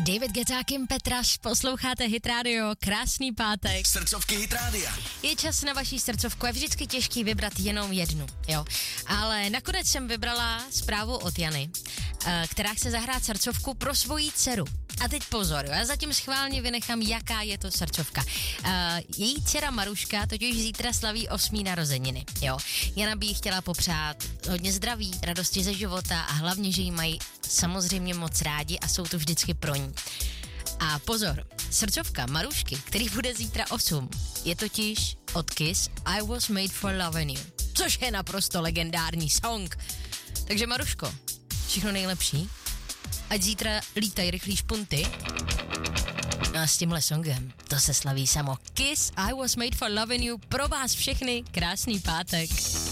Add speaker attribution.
Speaker 1: David Guetta, Kim Petras, posloucháte Hit Radio, krásný pátek.
Speaker 2: Srdcovky Hit Rádia.
Speaker 1: Je čas na vaší srdcovku, je vždycky těžký vybrat jenom jednu, jo. Ale nakonec jsem vybrala zprávu od Jany, která chce zahrát srdcovku pro svoji dceru. A teď pozor, jo, já zatím schválně vynechám, jaká je to srdcovka. Její dcera Maruška totiž zítra slaví 8. narozeniny, jo. Jana by jí chtěla popřát hodně zdraví, radosti ze života a hlavně, že jí mají samozřejmě moc rádi a jsou to vždycky pro ní. A pozor, srdcovka Marušky, který bude zítra 8, je totiž od Kiss I Was Made for Loving You, což je naprosto legendární song. Takže Maruško, všechno nejlepší. Ať zítra lítají rychlý špunty. No a s tímhle songem to se slaví samo. Kiss I Was Made for Loving You pro vás všechny krásný pátek.